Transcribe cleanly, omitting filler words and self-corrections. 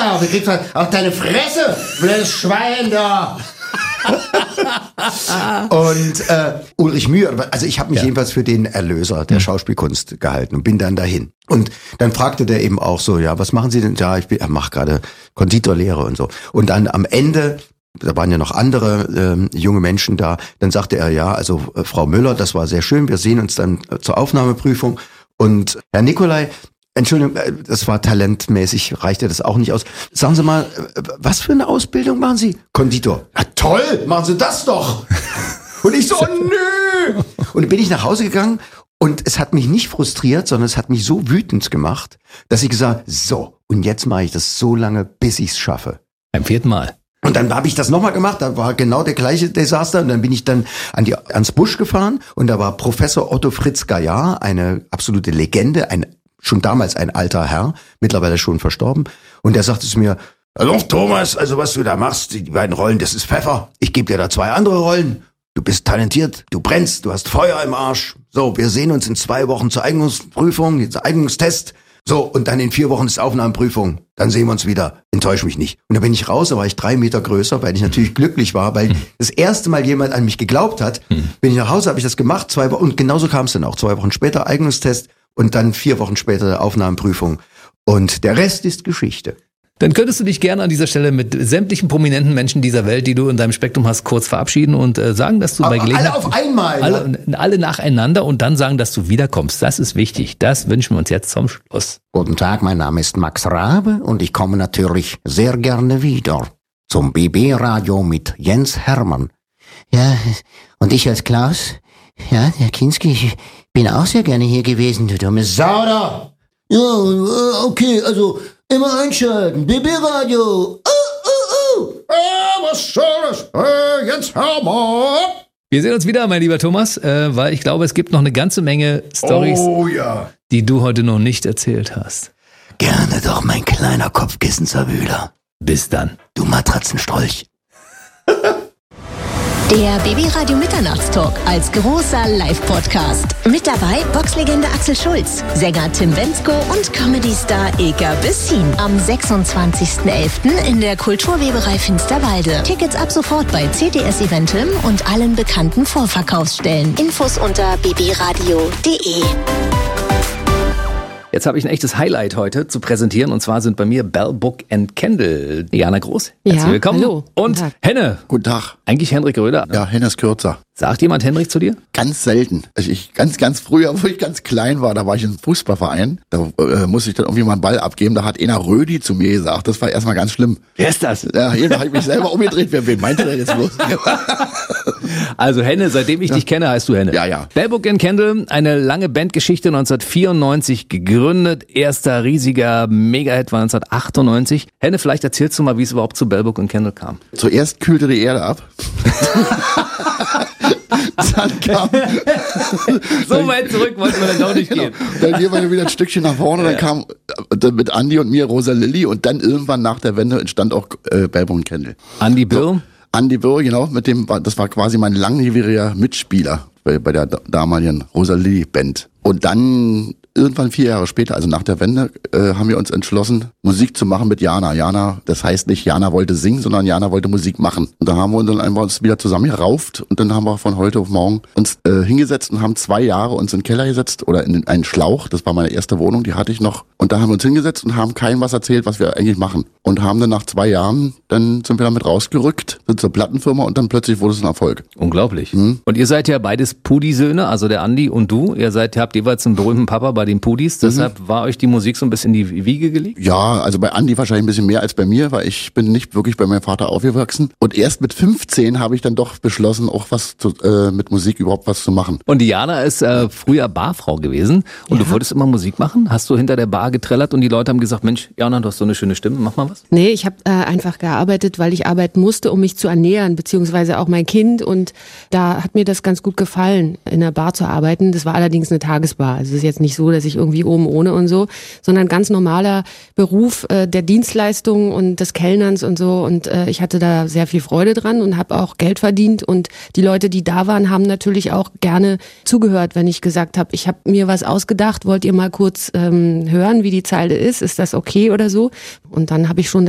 Alter, wie kriegst du auf deine Fresse, blödes Schwein da. Und Ulrich Mühe, also ich habe mich jedenfalls für den Erlöser der Schauspielkunst gehalten und bin dann dahin. Und dann fragte der eben auch so, ja, was machen Sie denn? Ja, ich mache gerade Konditorlehre und so. Und dann am Ende, da waren ja noch andere junge Menschen da, dann sagte er, ja, also Frau Müller, das war sehr schön, wir sehen uns dann zur Aufnahmeprüfung. Und Herr Nicolai, Entschuldigung, das war talentmäßig, reichte das auch nicht aus. Sagen Sie mal, was für eine Ausbildung machen Sie? Konditor. Ja, toll, machen Sie das doch. Und ich so, oh, nö. Und dann bin ich nach Hause gegangen und es hat mich nicht frustriert, sondern es hat mich so wütend gemacht, dass ich gesagt habe, so, und jetzt mache ich das so lange, bis ich es schaffe. Beim 4. Mal. Und dann habe ich das nochmal gemacht, da war genau der gleiche Desaster und dann bin ich dann ans Busch gefahren und da war Professor Otto Fritz Gaillard, eine absolute Legende, schon damals ein alter Herr, mittlerweile schon verstorben. Und der sagte zu mir, also Thomas, also was du da machst, die beiden Rollen, das ist Pfeffer. Ich gebe dir da 2 andere Rollen. Du bist talentiert, du brennst, du hast Feuer im Arsch. So, wir sehen uns in 2 Wochen zur Eignungsprüfung, zur Eignungstest. So, und dann in 4 Wochen ist Aufnahmeprüfung. Dann sehen wir uns wieder. Enttäusch mich nicht. Und dann bin ich raus, da war ich 3 Meter größer, weil ich natürlich glücklich war, weil das erste Mal jemand an mich geglaubt hat. Bin ich nach Hause, habe ich das gemacht, 2 Wochen, und genauso kam es dann auch. 2 Wochen später Eignungstest. Und dann 4 Wochen später Aufnahmeprüfung. Und der Rest ist Geschichte. Dann könntest du dich gerne an dieser Stelle mit sämtlichen prominenten Menschen dieser Welt, die du in deinem Spektrum hast, kurz verabschieden und sagen, dass du bei Gelegenheit... Alle auf einmal. Alle nacheinander und dann sagen, dass du wiederkommst. Das ist wichtig. Das wünschen wir uns jetzt zum Schluss. Guten Tag, mein Name ist Max Rabe und ich komme natürlich sehr gerne wieder zum BB-Radio mit Jens Hermann. Ja, und ich als Klaus? Ja, der Kinski, ich bin auch sehr gerne hier gewesen, du dumme Sau da. Ja, okay, also immer einschalten, BB-Radio. Was soll das? Jens Hermann. Wir sehen uns wieder, mein lieber Thomas, weil ich glaube, es gibt noch eine ganze Menge Storys, die du heute noch nicht erzählt hast. Gerne doch, mein kleiner Kopfkissenzerwühler. Bis dann. Du Matratzenstrolch. Der BB-Radio Mitternachtstalk als großer Live-Podcast. Mit dabei Boxlegende Axel Schulz, Sänger Tim Bendzko und Comedy-Star Ilka Bessin. Am 26.11. in der Kulturweberei Finsterwalde. Tickets ab sofort bei CTS Eventim und allen bekannten Vorverkaufsstellen. Infos unter bbradio.de. Jetzt habe ich ein echtes Highlight heute zu präsentieren und zwar sind bei mir Bell Book and Candle. Diana Groß, herzlich willkommen. Hallo. Und Henne. Guten Tag. Eigentlich Henrik Röder. Ja, Henne ist kürzer. Sagt jemand Henrik zu dir? Ganz selten. Also ich ganz früher, wo ich ganz klein war, da war ich im Fußballverein. Da musste ich dann irgendwie mal einen Ball abgeben. Da hat einer Rödi zu mir gesagt. Das war erstmal ganz schlimm. Wer ist das? Ja, hier habe ich mich selber umgedreht. Wen meinte der jetzt bloß? Also Henne, seitdem ich dich kenne, heißt du Henne. Ja. Bell Book and Candle, eine lange Bandgeschichte, 1994 gegründet. Erster riesiger Mega-Hit war 1998. Henne, vielleicht erzählst du mal, wie es überhaupt zu Bell Book and Candle kam. Zuerst kühlte die Erde ab. Dann kam... So weit zurück wollten wir dann auch nicht gehen. Dann gehen wir wieder ein Stückchen nach vorne. Dann kam mit Andi und mir Rosa Lilly und dann irgendwann nach der Wende entstand auch Bell Book and Candle. Andi Birr? Andi Birr, genau, das war quasi mein langjähriger Mitspieler bei der damaligen Rosa Lilly Band. Und dann irgendwann 4 Jahre später, also nach der Wende, haben wir uns entschlossen, Musik zu machen mit Jana. Jana, das heißt nicht, Jana wollte singen, sondern Jana wollte Musik machen. Und da haben wir uns dann einfach wieder zusammen gerauft und dann haben wir von heute auf morgen uns hingesetzt und haben 2 Jahre uns in den Keller gesetzt oder in einen Schlauch. Das war meine erste Wohnung, die hatte ich noch. Und da haben wir uns hingesetzt und haben keinem was erzählt, was wir eigentlich machen. Und haben dann nach 2 Jahren, dann sind wir damit rausgerückt, sind zur Plattenfirma und dann plötzlich wurde es ein Erfolg. Unglaublich. Und ihr seid ja beides Pudi-Söhne, also der Andi und du. Ihr habt jeweils einen berühmten Papa bei den Pudis. Deshalb war euch die Musik so ein bisschen in die Wiege gelegt? Ja, also bei Andi wahrscheinlich ein bisschen mehr als bei mir, weil ich bin nicht wirklich bei meinem Vater aufgewachsen. Und erst mit 15 habe ich dann doch beschlossen, auch mit Musik überhaupt was zu machen. Und Diana ist früher Barfrau gewesen und du wolltest immer Musik machen? Hast du hinter der Bar getrellert und die Leute haben gesagt, Mensch, Jana, du hast so eine schöne Stimme, mach mal was? Nee, ich habe einfach gearbeitet, weil ich arbeiten musste, um mich zu ernähren, beziehungsweise auch mein Kind. Und da hat mir das ganz gut gefallen, in der Bar zu arbeiten. Das war allerdings eine Tagesbar. Also es ist jetzt nicht so, dass ich irgendwie oben ohne und so, sondern ganz normaler Beruf der Dienstleistung und des Kellnerns und so. Und ich hatte da sehr viel Freude dran und habe auch Geld verdient. Und die Leute, die da waren, haben natürlich auch gerne zugehört, wenn ich gesagt habe, ich habe mir was ausgedacht, wollt ihr mal kurz hören, wie die Zeile ist? Ist das okay oder so? Und dann habe ich schon